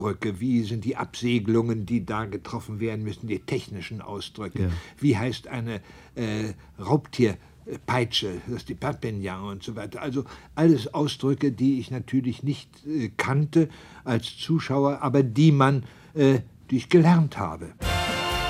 Brücke, wie sind die Absegelungen, die da getroffen werden müssen, die technischen Ausdrücke. Ja. Wie heißt eine Raubtierpeitsche, das ist die Perpignan und so weiter. Also alles Ausdrücke, die ich natürlich nicht kannte als Zuschauer, aber die ich gelernt habe.